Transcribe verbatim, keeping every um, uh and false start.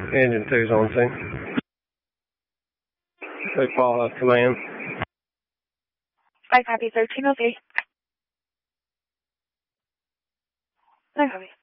Engine two's on scene. Two Paul has command. I copy thirteen oh three. No copy.